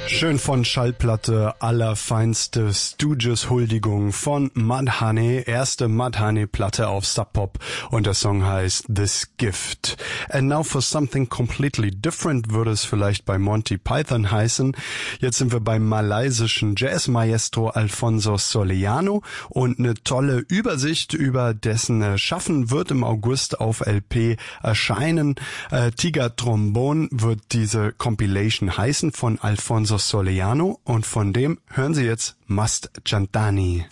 Schön von Schallplatte, allerfeinste Stooges-Huldigung von Mudhoney, erste Mudhoney-Platte auf Sub Pop und der Song heißt This Gift. And now for something completely different würde es vielleicht bei Monty Python heißen. Jetzt sind wir beim malaysischen Jazz-Maestro Alfonso Soleano und eine tolle Übersicht über dessen Schaffen wird im August auf LP erscheinen. Tiger Trombone wird diese Compilation heißen von Alfonso Soleano und von dem hören Sie jetzt Mast Chantani.